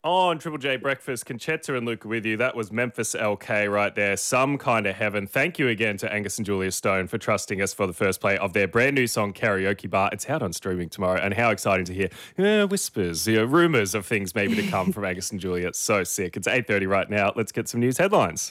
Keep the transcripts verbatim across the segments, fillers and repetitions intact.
On Triple J Breakfast, Conchetta and Luca with you. That was Memphis L K right there. Some Kind of Heaven. Thank you again to Angus and Julia Stone for trusting us for the first play of their brand new song, Karaoke Bar. It's out on streaming tomorrow, and how exciting to hear uh, whispers, you know, rumours of things maybe to come from Angus and Julia. It's so sick. It's eight thirty right now. Let's get some news headlines.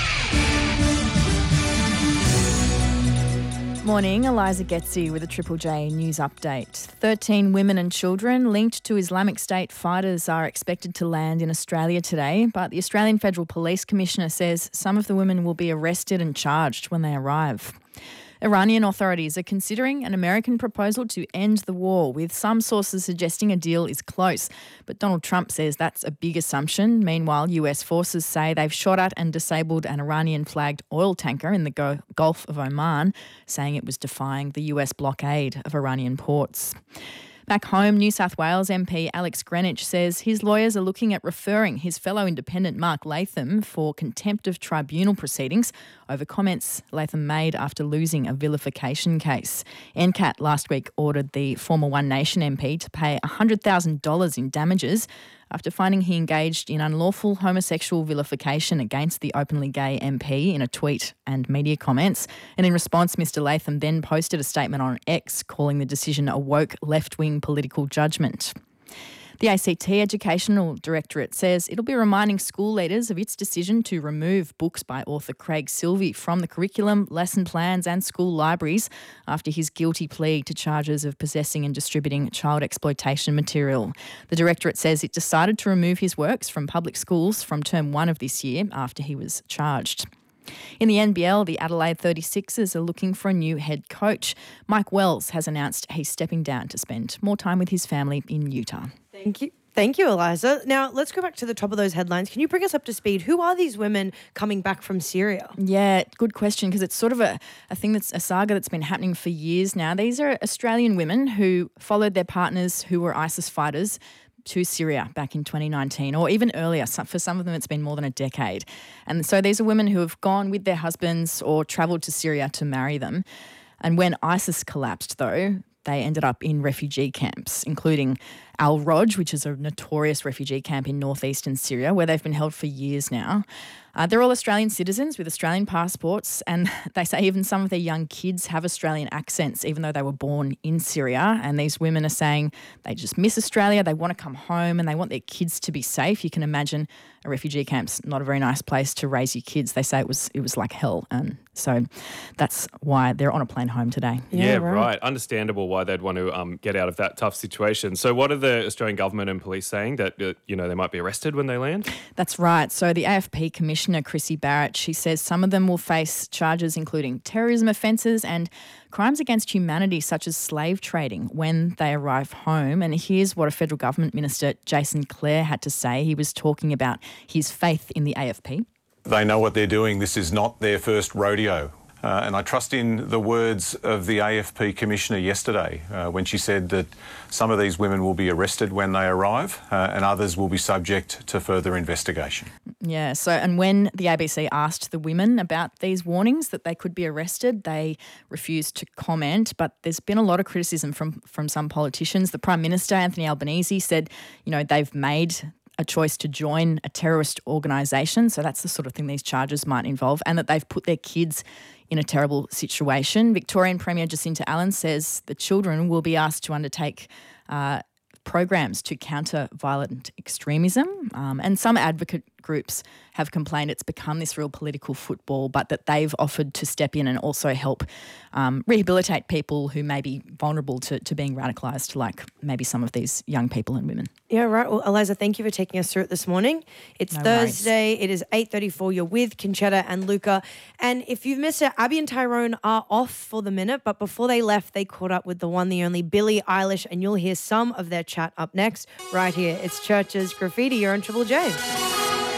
Morning, Eliza Getzi with a Triple J news update. thirteen women and children linked to Islamic State fighters are expected to land in Australia today, but the Australian Federal Police Commissioner says some of the women will be arrested and charged when they arrive. Iranian authorities are considering an American proposal to end the war, with some sources suggesting a deal is close. But Donald Trump says that's a big assumption. Meanwhile, U S forces say they've shot at and disabled an Iranian-flagged oil tanker in the Gulf of Oman, saying it was defying the U S blockade of Iranian ports. Back home, New South Wales M P Alex Greenwich says his lawyers are looking at referring his fellow independent Mark Latham for contempt of tribunal proceedings over comments Latham made after losing a vilification case. N C A T last week ordered the former One Nation M P to pay one hundred thousand dollars in damages after finding he engaged in unlawful homosexual vilification against the openly gay M P in a tweet and media comments. And in response, Mister Latham then posted a statement on X calling the decision a woke left-wing political judgment. The A C T Educational Directorate says it'll be reminding school leaders of its decision to remove books by author Craig Silvey from the curriculum, lesson plans and school libraries after his guilty plea to charges of possessing and distributing child exploitation material. The Directorate says it decided to remove his works from public schools from term one of this year after he was charged. In the N B L, the Adelaide thirty-sixers are looking for a new head coach. Mike Wells has announced he's stepping down to spend more time with his family in Utah. Thank you. Thank you, Eliza. Now, let's go back to the top of those headlines. Can you bring us up to speed? Who are these women coming back from Syria? Yeah, good question, because it's sort of a, a thing that's a saga that's been happening for years now. These are Australian women who followed their partners who were ISIS fighters to Syria back in twenty nineteen, or even earlier. For some of them, it's been more than a decade. And so these are women who have gone with their husbands or travelled to Syria to marry them. And when ISIS collapsed, though, they ended up in refugee camps, including Al-Roj, which is a notorious refugee camp in northeastern Syria, where they've been held for years now. Uh, they're all Australian citizens with Australian passports, and they say even some of their young kids have Australian accents, even though they were born in Syria. And these women are saying they just miss Australia, they want to come home, and they want their kids to be safe. You can imagine a refugee camp's not a very nice place to raise your kids. They say it was it was like hell, and so that's why they're on a plane home today. Yeah, yeah right. right. Understandable why they'd want to um, get out of that tough situation. So what are the Australian government and police saying? That uh, you know they might be arrested when they land? That's right. So the A F P Commissioner, Chrissy Barrett, she says some of them will face charges including terrorism offences and crimes against humanity such as slave trading when they arrive home. And here's what a federal government minister, Jason Clare, had to say. He was talking about his faith in the A F P. They know what they're doing. This is not their first rodeo. Uh, and I trust in the words of the A F P Commissioner yesterday uh, when she said that some of these women will be arrested when they arrive uh, and others will be subject to further investigation. Yeah, so and when the A B C asked the women about these warnings that they could be arrested, they refused to comment. But there's been a lot of criticism from, from some politicians. The Prime Minister, Anthony Albanese, said, you know, they've made a choice to join a terrorist organisation. So that's the sort of thing these charges might involve, and that they've put their kids in a terrible situation. Victorian Premier Jacinta Allen says the children will be asked to undertake uh, programs to counter violent extremism. Um, and some advocate groups have complained it's become this real political football, but that they've offered to step in and also help um, rehabilitate people who may be vulnerable to, to being radicalised, like maybe some of these young people and women. Yeah, right. Well, Eliza, thank you for taking us through it this morning. It's No Thursday. It is eight thirty-four. You're with Conchetta and Luca. And if you've missed it, Abby and Tyrone are off for the minute, but before they left, they caught up with the one, the only Billie Eilish, and you'll hear some of their chat up next right here. It's Church's Graffiti. You're on Triple J.